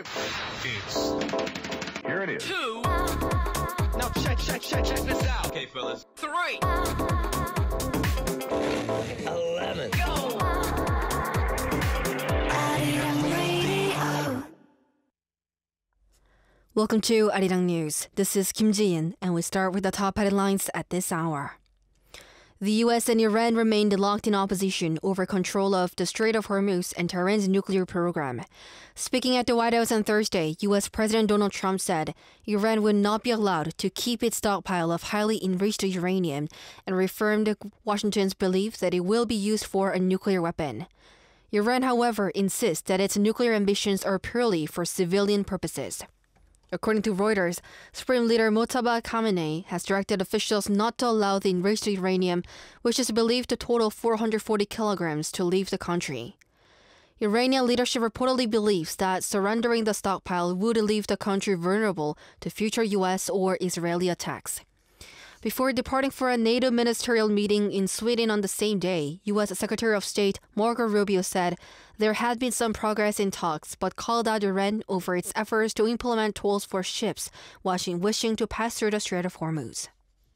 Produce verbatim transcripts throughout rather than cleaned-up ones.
It's Here it is. Two. Now check, check, check, check this out. Okay, fellas. Three. Eleven. Go. Welcome to Arirang News. This is Kim Ji-in, and we start with the top headlines at this hour. The U S and Iran remained locked in opposition over control of the Strait of Hormuz and Tehran's nuclear program. Speaking at the White House on Thursday, U S President Donald Trump said Iran would not be allowed to keep its stockpile of highly enriched uranium and reaffirmed Washington's belief that it will be used for a nuclear weapon. Iran, however, insists that its nuclear ambitions are purely for civilian purposes. According to Reuters, Supreme Leader Mojtaba Khamenei has directed officials not to allow the enriched uranium, which is believed to total four hundred forty kilograms, to leave the country. Iranian leadership reportedly believes that surrendering the stockpile would leave the country vulnerable to future U S or Israeli attacks. Before departing for a NATO ministerial meeting in Sweden on the same day, U S Secretary of State Marco Rubio said there had been some progress in talks, but called out Iran over its efforts to implement tolls for ships wishing to pass through the Strait of Hormuz.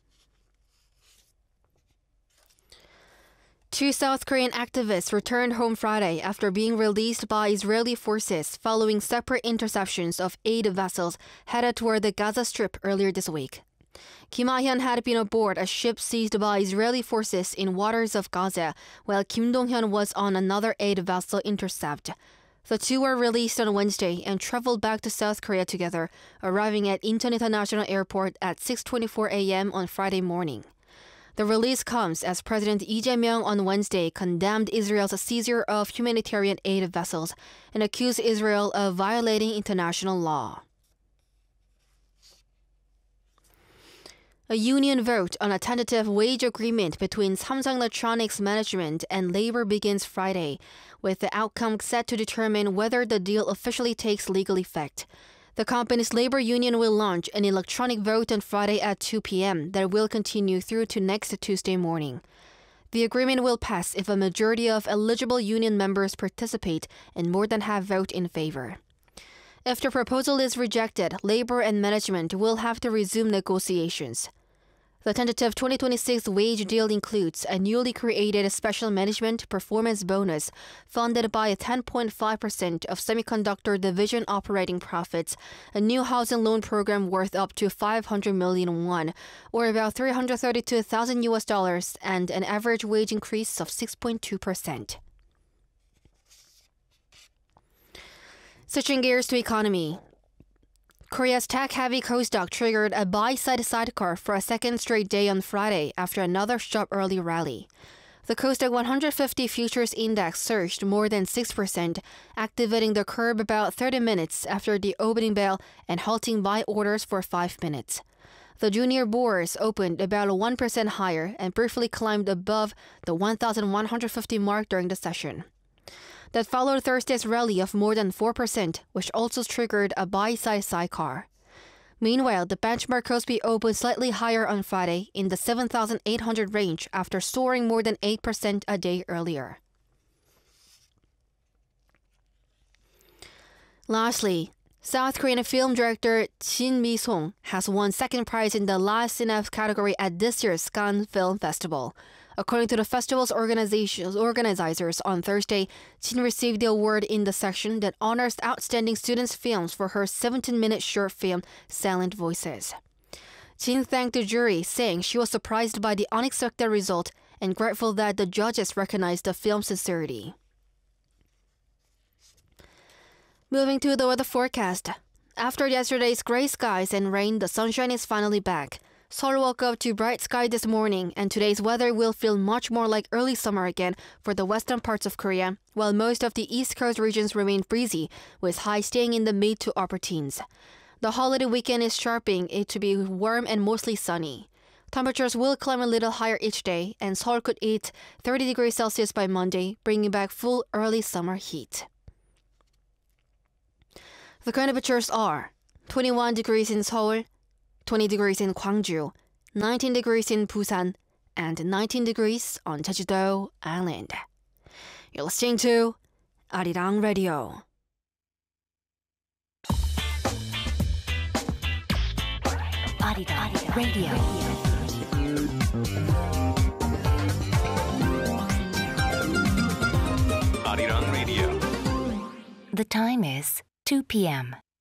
Two South Korean activists returned home Friday after being released by Israeli forces following separate interceptions of aid vessels headed toward the Gaza Strip earlier this week. Kim Ah-hyun had been aboard a ship seized by Israeli forces in waters of Gaza, while Kim Dong-hyun was on another aid vessel intercept. The two were released on Wednesday and traveled back to South Korea together, arriving at Incheon International Airport at six twenty-four a.m. on Friday morning. The release comes as President Lee Jae-myung on Wednesday condemned Israel's seizure of humanitarian aid vessels and accused Israel of violating international law. A union vote on a tentative wage agreement between Samsung Electronics management and labor begins Friday, with the outcome set to determine whether the deal officially takes legal effect. The company's labor union will launch an electronic vote on Friday at two p.m. that will continue through to next Tuesday morning. The agreement will pass if a majority of eligible union members participate and more than half vote in favor. If the proposal is rejected, labor and management will have to resume negotiations. The tentative twenty twenty-six wage deal includes a newly created special management performance bonus funded by ten point five percent of semiconductor division operating profits, a new housing loan program worth up to five hundred million won, or about three hundred thirty-two thousand U S dollars, and an average wage increase of six point two percent. Switching gears to economy. Korea's tech-heavy Kosdaq triggered a buy-side sidecar for a second straight day on Friday after another sharp early rally. The Kosdaq one hundred fifty Futures Index surged more than six percent, activating the curb about thirty minutes after the opening bell and halting buy orders for five minutes. The junior bourse opened about one percent higher and briefly climbed above the one thousand one hundred fifty mark during the session. That followed Thursday's rally of more than four percent, which also triggered a buy-side sidecar. Meanwhile, the benchmark Kospi opened slightly higher on Friday in the seven thousand eight hundred range after soaring more than eight percent a day earlier. Lastly, South Korean film director Shin Mi-song has won second prize in the Last Synapse category at this year's Cannes Film Festival. According to the festival's organizers on Thursday, Shin received the award in the section that honors outstanding students' films for her seventeen-minute short film, Silent Voices. Shin thanked the jury, saying she was surprised by the unexpected result and grateful that the judges recognized the film's sincerity. Moving to the weather forecast. After yesterday's gray skies and rain, the sunshine is finally back. Seoul woke up to bright sky this morning, and today's weather will feel much more like early summer again for the western parts of Korea, while most of the east coast regions remain breezy, with highs staying in the mid to upper teens. The holiday weekend is shaping it to be warm and mostly sunny. Temperatures will climb a little higher each day, and Seoul could hit thirty degrees Celsius by Monday, bringing back full early summer heat. The current temperatures are twenty-one degrees in Seoul, twenty degrees in Gwangju, nineteen degrees in Busan, and nineteen degrees on Jeju-do Island. You're listening to Arirang Radio. Arirang Radio. Arirang Radio. The time is two p.m.